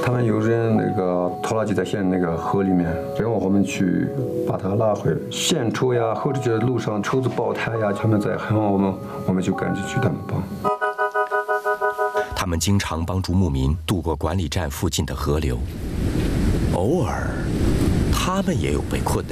他们有人那个拖拉机在陷那个河里面，然后我们去把它拉回现抽呀，或者就是路上车子爆胎呀，他们在喊我们就赶紧去他们帮。 他们经常帮助牧民渡过管理站附近的河流，偶尔他们也有被困的